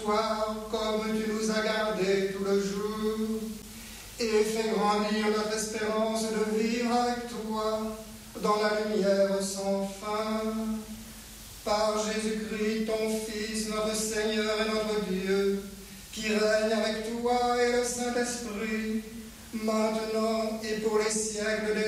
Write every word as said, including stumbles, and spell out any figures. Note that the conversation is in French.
toi comme tu nous as gardés tout le jour, et fais grandir notre espérance de vivre avec toi dans la lumière sans fin. Par Jésus-Christ, ton Fils, notre Seigneur et notre Dieu, qui règne avec toi et le Saint-Esprit, maintenant et pour les siècles des